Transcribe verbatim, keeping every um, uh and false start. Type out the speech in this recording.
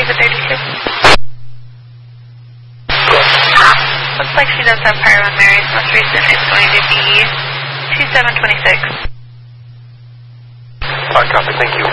the thirty-two. Looks like she does have prior on Mary's. Most recent is going to be two seven twenty-six. Alright, copy. Thank you.